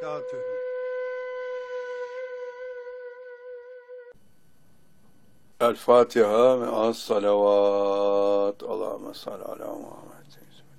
وبركاته. El Fatiha ve as salavat. Allahümme salli ala Muhammed.